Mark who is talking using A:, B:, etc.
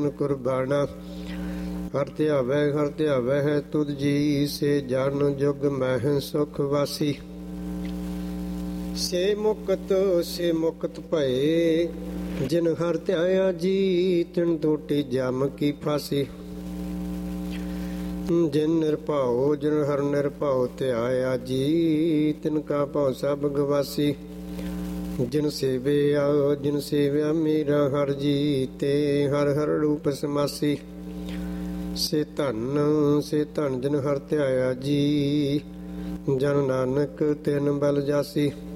A: ਕੁਰਬਾਨਾ। ਹਰ ਧਿਆਵੈ ਹੈ ਤੁਧ ਜੀ, ਸੇ ਜਨ ਜੁਗ ਮਹਿ ਸੁਖ ਵਾਸੀ। ਸੇ ਮੁਕਤ ਭਏ, ਜਿਨ ਹਰ ਧਿਆਇਆ ਜੀ, ਤਿਨ ਟੋਟੀ ਜਮ ਕੀ ਫਾਸੀ। ਜਿਨ ਨਿਰਭਉ ਜਿਨ ਹਰ ਨਿਰਭਉ ਧਿਆਇਆ ਜੀ, ਤਿਨ ਕਾ ਭਉ ਸਭ ਗਵਾਸੀ। ਜਿਨ ਸੇਵਿਆ ਮੇਰਾ ਹਰ ਜੀ, ਤੇ ਹਰ ਹਰ ਰੂਪ ਸਮਾਸੀ। ਸੇ ਧਨ ਜਿਨ ਹਰ ਧਿਆਇਆ ਜੀ, ਜਨ ਨਾਨਕ ਤਿਨ ਬਲ ਜਾਸੀ।